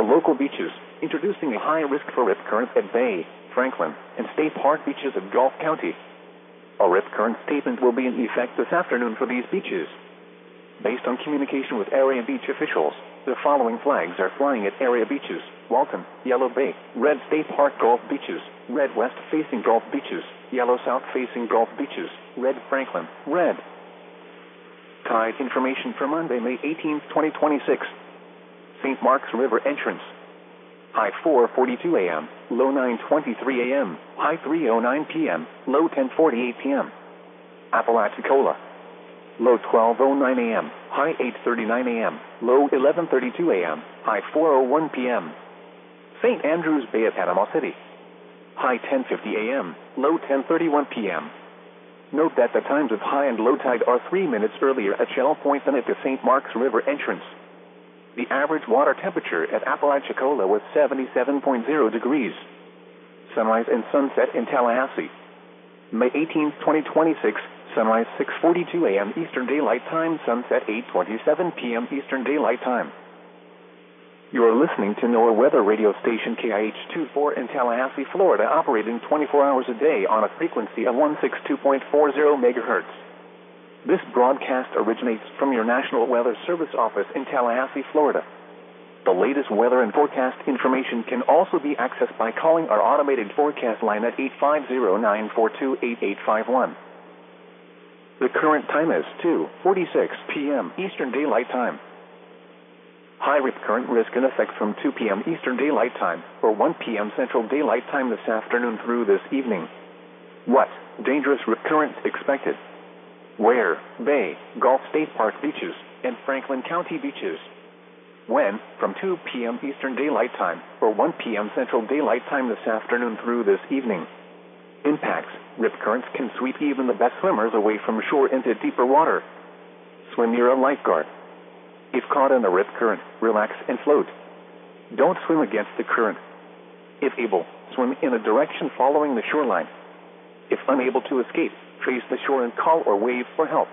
for local beaches, introducing a high risk for rip currents at Bay, Franklin, and State Park beaches of Gulf County. A rip current statement will be in effect this afternoon for these beaches. Based on communication with area beach officials, the following flags are flying at area beaches: Walton, Yellow Bay, red State Park Gulf beaches, red west-facing Gulf beaches, yellow south-facing Gulf beaches, red Franklin, red. Tide information for Monday, May 18, 2026. St. Marks River entrance. High 4:42 a.m., low 9:23 a.m., high 3:09 p.m., low 10:48 p.m. Apalachicola. Low 12:09 a.m., high 8:39 a.m., low 11:32 a.m., high 4:01 p.m. St. Andrews Bay at Panama City. High 10:50 a.m., low 10:31 p.m. Note that the times of high and low tide are 3 minutes earlier at Shell Point than at the St. Marks River entrance. The average water temperature at Apalachicola was 77.0 degrees. Sunrise and sunset in Tallahassee. May 18, 2026, sunrise 6:42 a.m. Eastern Daylight Time, sunset 8:27 p.m. Eastern Daylight Time. You are listening to NOAA weather radio station KIH-24 in Tallahassee, Florida, operating 24 hours a day on a frequency of 162.40 MHz. This broadcast originates from your National Weather Service office in Tallahassee, Florida. The latest weather and forecast information can also be accessed by calling our automated forecast line at 850-942-8851. The current time is 2:46 p.m. Eastern Daylight Time. High rip current risk in effect from 2 p.m. Eastern Daylight Time or 1 p.m. Central Daylight Time this afternoon through this evening. What dangerous rip currents expected? Where? Bay, Gulf State Park beaches, and Franklin County beaches. When? From 2 p.m. Eastern Daylight Time or 1 p.m. Central Daylight Time this afternoon through this evening. Impacts. Rip currents can sweep even the best swimmers away from shore into deeper water. Swim near a lifeguard. If caught in a rip current, relax and float. Don't swim against the current. If able, swim in a direction following the shoreline. If unable to escape, face the shore and call or wave for help.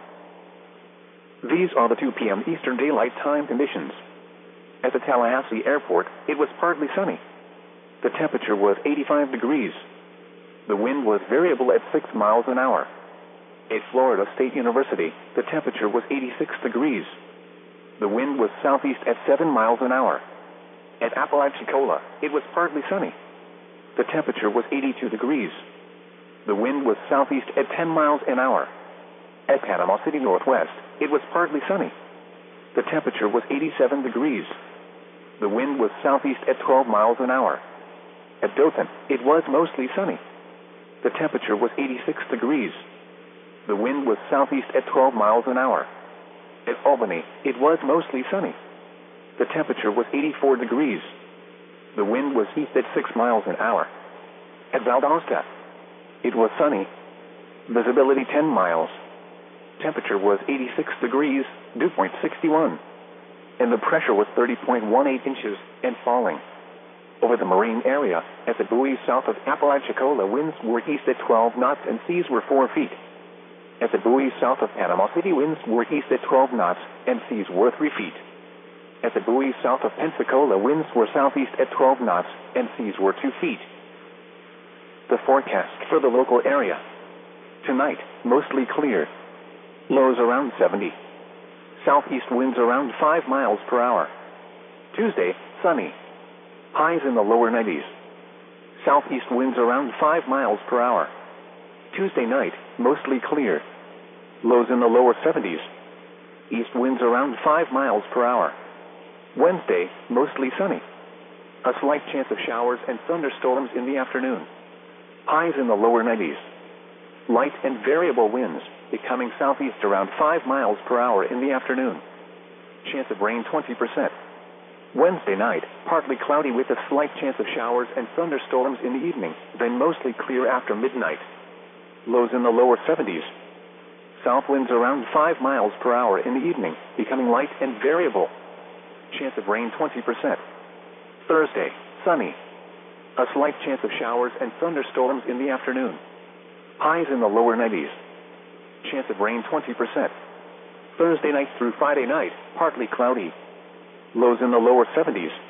These are the 2 p.m. Eastern Daylight Time conditions. At the Tallahassee Airport, it was partly sunny. The temperature was 85 degrees. The wind was variable at 6 miles an hour. At Florida State University, the temperature was 86 degrees. The wind was southeast at 7 miles an hour. At Apalachicola, it was partly sunny. The temperature was 82 degrees. The wind was southeast at 10 miles an hour. At Panama City Northwest, it was partly sunny. The temperature was 87 degrees. The wind was southeast at 12 miles an hour. At Dothan, it was mostly sunny. The temperature was 86 degrees. The wind was southeast at 12 miles an hour. At Albany, it was mostly sunny. The temperature was 84 degrees. The wind was east at 6 miles an hour. At Valdosta, it was sunny. Visibility 10 miles. Temperature was 86 degrees, dew point 61. And the pressure was 30.18 inches and falling. Over the marine area, at the buoys south of Apalachicola, winds were east at 12 knots and seas were 4 feet. At the buoys south of Panama City, winds were east at 12 knots and seas were 3 feet. At the buoys south of Pensacola, winds were southeast at 12 knots and seas were 2 feet. The forecast for the local area. Tonight, mostly clear. Lows around 70. Southeast winds around 5 miles per hour. Tuesday, sunny. Highs in the lower 90s. Southeast winds around 5 miles per hour. Tuesday night, mostly clear. Lows in the lower 70s. East winds around 5 miles per hour. Wednesday, mostly sunny. A slight chance of showers and thunderstorms in the afternoon. Highs in the lower 90s. Light and variable winds, becoming southeast around 5 miles per hour in the afternoon. Chance of rain 20%. Wednesday night, partly cloudy with a slight chance of showers and thunderstorms in the evening, then mostly clear after midnight. Lows in the lower 70s. South winds around 5 miles per hour in the evening, becoming light and variable. Chance of rain 20%. Thursday, sunny. A slight chance of showers and thunderstorms in the afternoon. Highs in the lower 90s. Chance of rain 20%. Thursday night through Friday night, partly cloudy. Lows in the lower 70s.